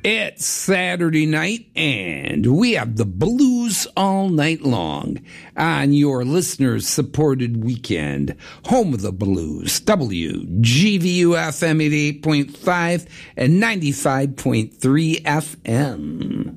It's Saturday night, and we have the blues all night long on your listeners-supported weekend. Home of the Blues, WGVU-FM 88.5 and 95.3 FM.